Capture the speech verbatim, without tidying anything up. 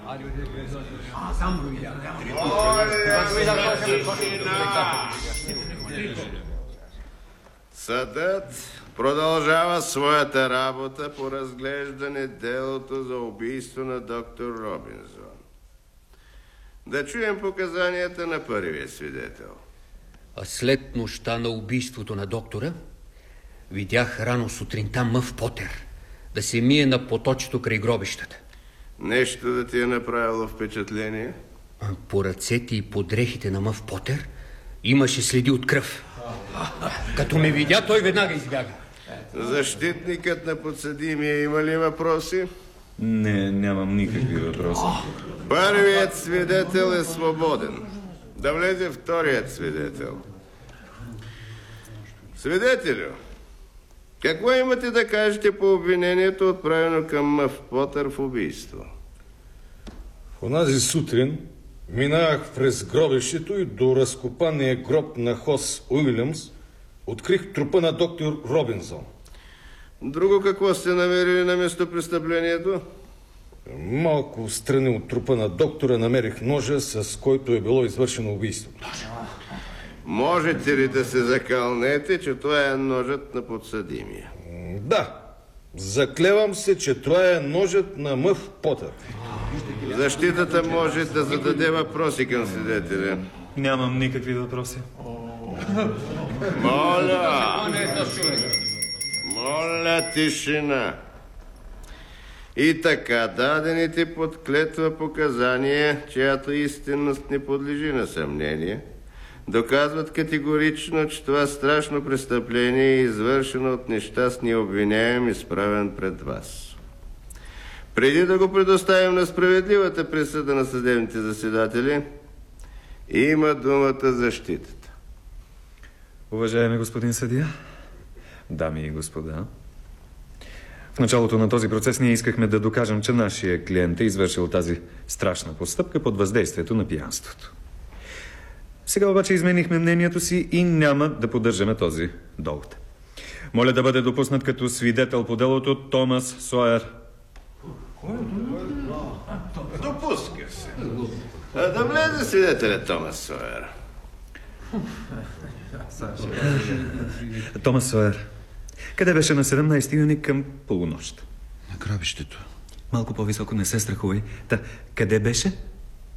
Съдът продължава своята работа по разглеждане делото за убийство на доктор Робинзон. Да чуем показанията на първия свидетел. А след нощта на убийството на доктора, видях рано сутринта Мъв Потър да се мие на поточето край гробищата. Нещо да ти е направило впечатление? По ръцете и по дрехите на Мъв Потър имаше следи от кръв. Като ме видя, той веднага избяга. Защитникът на подсъдимия има ли въпроси? Не, нямам никакви въпроси. Първият свидетел е свободен. Да влезе вторият свидетел. Свидетелю, какво имате да кажете по обвинението, отправено към Мъв Потър в убийство? В онази сутрин минавах през гробището и до разкопания гроб на Хос Уилямс открих трупа на доктор Робинзон. Друго какво сте намерили на местопрестъплението? Малко встрани от трупа на доктора намерих ножа, с който е било извършено убийство. Можете ли да се закълнете, че това е ножът на подсъдимия? Да, заклевам се, че това е ножът на Мъв Потър. Защитата може да зададе въпроси към свидетеля. Нямам никакви въпроси. Моля! Моля, тишина! И така, дадените под клетва показания, чиято истинност не подлежи на съмнение, доказват категорично, че това страшно престъпление е извършено от нещастния обвиняем, изправен пред вас. Преди да го предоставим на справедливата присъда на съдебните заседатели, има думата защитата. Уважаеми господин съдия, дами и господа, в началото на този процес ние искахме да докажем, че нашия клиент е извършил тази страшна постъпка под въздействието на пиянството. Сега обаче изменихме мнението си и няма да поддържаме този довод. Моля да бъде допуснат като свидетел по делото Томас Сойер. Допуска се. А да влезе свидетеля Томас Сойер. Томас Сойер, къде беше на седемнайсети юни към полунощ? На гробището. Малко по-високо, не се страхувай. Та, къде беше?